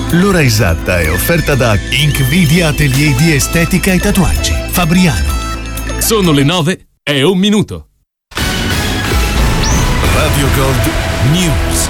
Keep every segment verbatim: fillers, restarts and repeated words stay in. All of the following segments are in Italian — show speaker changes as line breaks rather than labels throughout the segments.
L'ora esatta è offerta da Inkvidia Atelier di Estetica e Tatuaggi, Fabriano.
Sono le nove e un minuto.
Radio Gold News.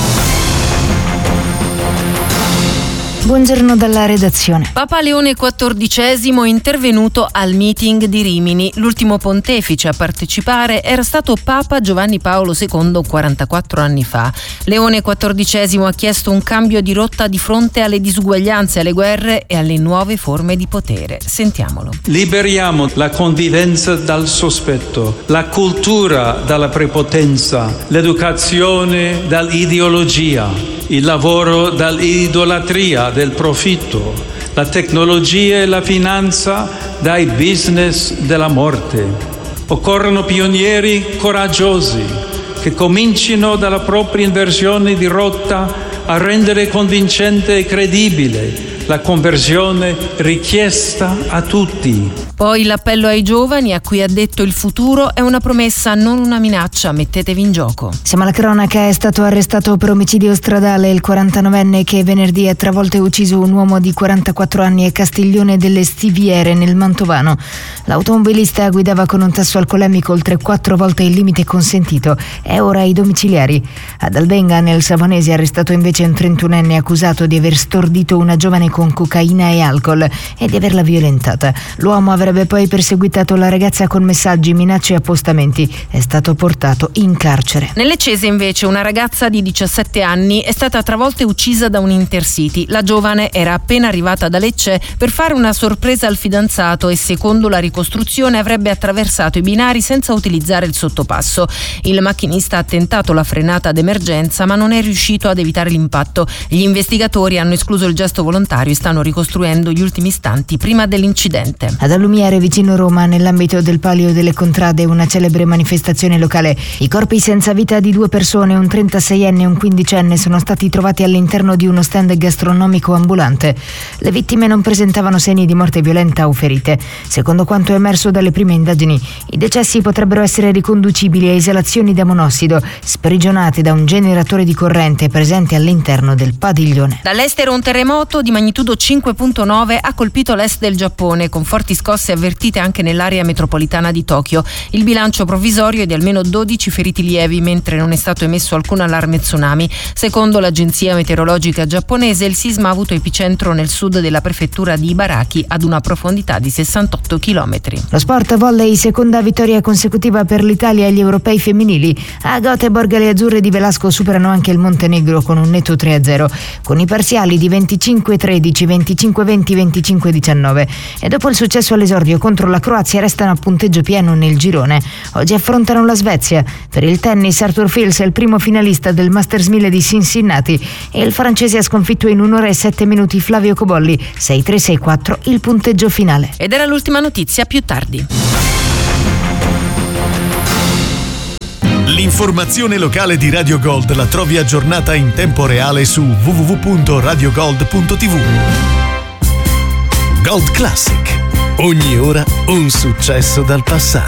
Buongiorno dalla redazione.
Papa Leone quattordicesimo è intervenuto al meeting di Rimini. L'ultimo pontefice a partecipare era stato Papa Giovanni Paolo secondo quarantaquattro anni fa. Leone quattordicesimo ha chiesto un cambio di rotta di fronte alle disuguaglianze, alle guerre e alle nuove forme di potere. Sentiamolo.
Liberiamo la convivenza dal sospetto, la cultura dalla prepotenza, l'educazione dall'ideologia, il lavoro dall'idolatria del profitto, la tecnologia e la finanza dai business della morte. Occorrono pionieri coraggiosi che comincino dalla propria inversione di rotta a rendere convincente e credibile la conversione richiesta a tutti.
Poi l'appello ai giovani, a cui ha detto: il futuro è una promessa, non una minaccia, mettetevi in gioco.
Siamo alla cronaca. È stato arrestato per omicidio stradale il quarantanovenne che venerdì ha travolto e ucciso un uomo di quarantaquattro anni a Castiglione delle Stiviere nel Mantovano. L'automobilista guidava con un tasso alcolemico oltre quattro volte il limite consentito. È ora ai domiciliari. Ad Albenga, nel Savonese, è arrestato invece un trentunenne accusato di aver stordito una giovane con cocaina e alcol e di averla violentata. L'uomo avrebbe poi perseguitato la ragazza con messaggi, minacce e appostamenti. È stato portato in carcere.
Nelle Cese invece una ragazza di diciassette anni è stata travolta e uccisa da un Intercity. La giovane era appena arrivata da Lecce per fare una sorpresa al fidanzato e secondo la ricostruzione avrebbe attraversato i binari senza utilizzare il sottopasso. Il macchinista ha tentato la frenata d'emergenza ma non è riuscito ad evitare l'impatto. Gli investigatori hanno escluso il gesto volontario e stanno ricostruendo gli ultimi istanti prima dell'incidente.
Ad Allumiere, vicino Roma, nell'ambito del Palio delle Contrade, una celebre manifestazione locale. I corpi senza vita di due persone, un trentaseienne e un quindicenne, sono stati trovati all'interno di uno stand gastronomico ambulante. Le vittime non presentavano segni di morte violenta o ferite. Secondo quanto emerso dalle prime indagini, i decessi potrebbero essere riconducibili a esalazioni da monossido sprigionate da un generatore di corrente presente all'interno del padiglione.
Dall'estero un terremoto di magnitudo cinque virgola nove ha colpito l'est del Giappone, con forti scosse avvertite anche nell'area metropolitana di Tokyo. Il bilancio provvisorio è di almeno dodici feriti lievi, mentre non è stato emesso alcun allarme tsunami. Secondo l'agenzia meteorologica giapponese, il sisma ha avuto epicentro nel sud della prefettura di Ibaraki, ad una profondità di sessantotto chilometri.
Lo sport volley, seconda vittoria consecutiva per l'Italia agli europei femminili. A Göteborg le azzurre di Velasco superano anche il Montenegro con un netto tre a zero, con i parziali di venticinque tredici, venticinque venti, venticinque diciannove. E dopo il successo all'esordio contro la Croazia restano a punteggio pieno nel girone. Oggi affrontano la Svezia. Per il tennis, Arthur Fils è il primo finalista del Masters mille di Cincinnati e il francese ha sconfitto in un'ora e sette minuti Flavio Cobolli. sei tre sei quattro il punteggio finale.
Ed era l'ultima notizia, più tardi.
L'informazione locale di Radio Gold la trovi aggiornata in tempo reale su w w w punto radio gold punto t v. Gold Classic. Ogni ora un successo dal passato.